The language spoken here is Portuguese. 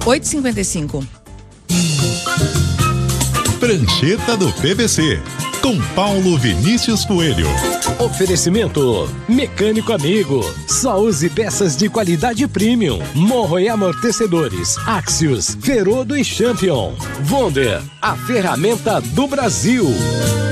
8h55. Prancheta do PVC, com Paulo Vinícius Coelho. Oferecimento Mecânico Amigo. Só use peças de qualidade premium. Morro e amortecedores. Axios, Ferodo e Champion. Wonder, a ferramenta do Brasil.